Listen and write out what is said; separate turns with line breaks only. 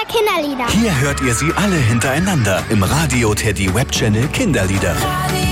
Kinderlieder.
Hier hört ihr sie alle hintereinander im Radio Teddy Webchannel Kinderlieder.
Radio